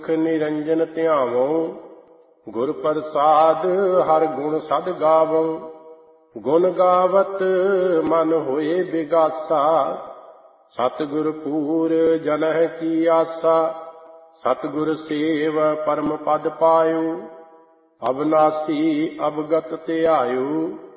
ਨਿਰੰਜਨ ਧਿਆਵੋ। ਗੁਰ ਪ੍ਰਸਾਦ ਹਰ ਗੁਣ ਸਦ ਗਾਵੋ। ਗੁਣ ਗਾਵਤ ਮਨ ਹੋਏ ਬਿਗਾਸਾ। ਸਤਿਗੁਰ ਪੂਰ ਜਨਹਿ ਕੀ ਆਸਾ। ਸਤਿਗੁਰ ਸੇਵ ਪਰਮ ਪਦ ਪਾਇਓ। ਅਬਨਾਸੀ ਅਵਗਤ ਧਿਆਇਓ।